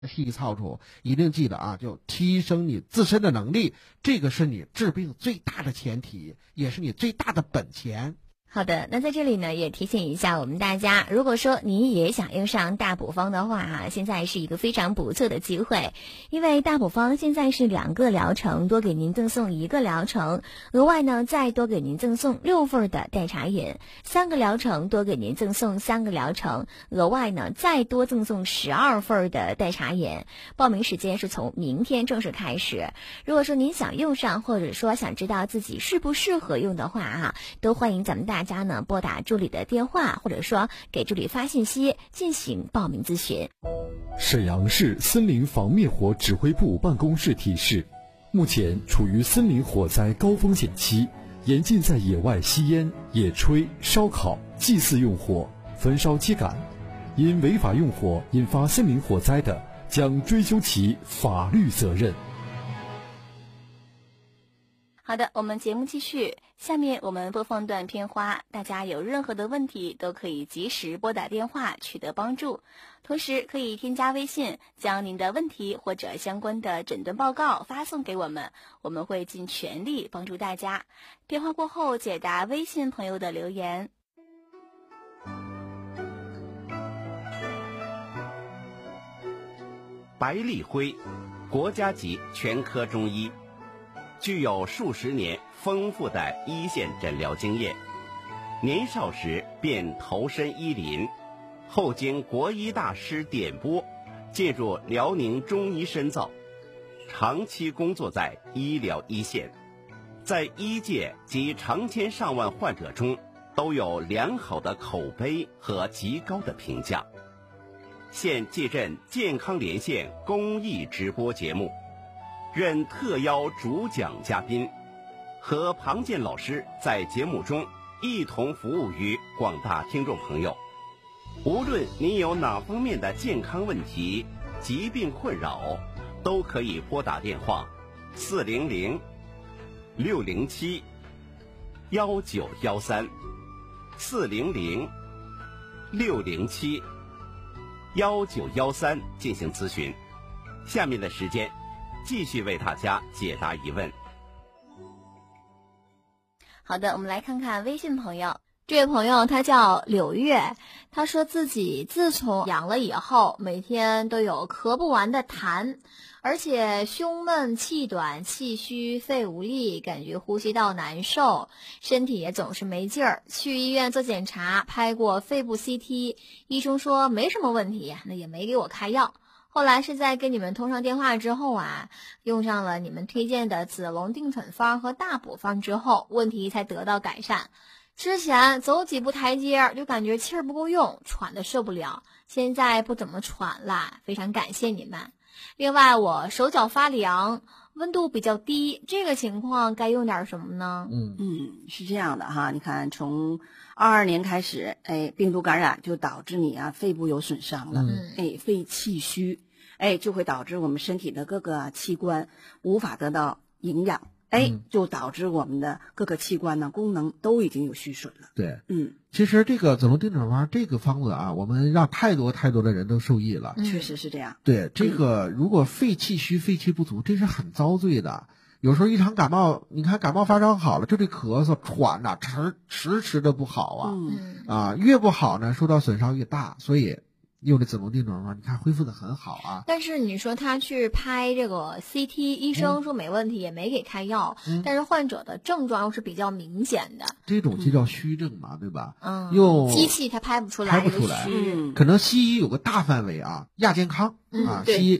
西医操处一定记得啊，就提升你自身的能力，这个是你治病最大的前提，也是你最大的本钱。 好的，那在这里呢，也提醒一下我们大家，如果说你也想用上大补方的话现在是一个非常不错的机会，因为大补方现在是2个疗程，多给您赠送1个疗程，额外呢再多给您赠送6份的代茶饮，3个疗程多给您赠送3个疗程，额外呢再多赠送12份的代茶饮。报名时间是从明天正式开始。如果说您想用上，或者说想知道自己适不适合用的话都欢迎咱们大家呢拨打助理的电话，或者说给助理发信息进行报名咨询。 沈阳市森林防灭火指挥部办公室提示，目前处于森林火灾高风险期，严禁在野外吸烟、野炊、烧烤、祭祀用火、焚烧秸秆，因违法用火引发森林火灾的，将追究其法律责任。 好的，我们节目继续，下面我们播放段片花，大家有任何的问题都可以及时拨打电话取得帮助，同时可以添加微信，将您的问题或者相关的诊断报告发送给我们，我们会尽全力帮助大家。电话过后解答微信朋友的留言。 白立辉，国家级全科中医，具有数十年丰富的一线诊疗经验，年少时便投身医林，后经国医大师点拨，进入辽宁中医深造，长期工作在医疗一线，在医界及成千上万患者中都有良好的口碑和极高的评价。现继任健康连线公益直播节目，任特邀主讲嘉宾，和庞健老师在节目中一同服务于广大听众朋友。无论您有哪方面的健康问题、疾病困扰，都可以拨打电话400-607-1913 400-607-1913进行咨询。下面的时间继续为大家解答疑问。 好的，我们来看看微信朋友。这位朋友他叫柳月，他说自己自从阳了以后，每天都有咳不完的痰，而且胸闷、气短、气虚、肺无力，感觉呼吸道难受，身体也总是没劲儿。去医院做检查，拍过肺部 CT， 医生说没什么问题，那也没给我开药。后来是在跟你们通上电话之后用上了你们推荐的子龙定粉方和大补方之后，问题才得到改善。之前走几步台阶就感觉气儿不够用，喘得受不了，现在不怎么喘了，非常感谢你们。另外我手脚发凉，温度比较低，这个情况该用点什么呢？ 是这样的哈，你看从22年开始，病毒感染就导致你肺部有损伤了，肺气虚，就会导致我们身体的各个器官无法得到营养，就导致我们的各个器官呢功能都已经有虚损了。 对，其实这个子龙定粉方这个方子我们让太多的人都受益了， 确实是这样。 对，这个如果肺气虚、肺气不足，这是很遭罪的。有时候一场感冒，你看感冒发烧好了，就这咳嗽喘迟的不好越不好呢，受到损伤越大，所以用这子龙定粉方，你看恢复的很好但是你说他去拍这个 CT， 医生说没问题，也没给开药，但是患者的症状又是比较明显的， 这种就叫虚症嘛，对吧？ 用机器它拍不出来， 可能西医有个大范围亚健康西医